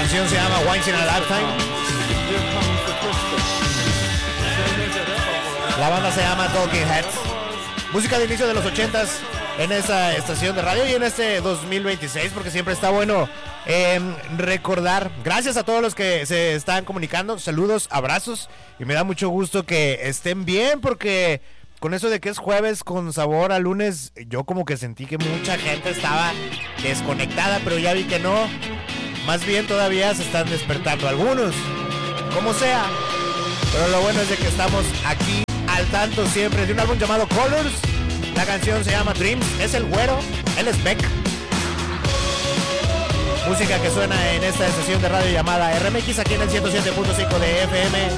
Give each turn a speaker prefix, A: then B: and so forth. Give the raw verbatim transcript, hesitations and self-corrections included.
A: canción se llama Once in a Lifetime. La banda se llama Talking Heads. Música de inicio de los ochentas en esa estación de radio y en este dos mil veintiséis, porque siempre está bueno eh, recordar. Gracias a todos los que se están comunicando. Saludos, abrazos, y me da mucho gusto que estén bien, porque con eso de que es jueves con sabor a lunes, yo como que sentí que mucha gente estaba desconectada, pero ya vi que no. Más bien todavía se están despertando algunos, como sea. Pero lo bueno es de que estamos aquí al tanto siempre de un álbum llamado Colors. La canción se llama Dreams. Es el güero, él es Beck. Música que suena en esta estación de radio llamada R M X, aquí en el ciento siete punto cinco de F M.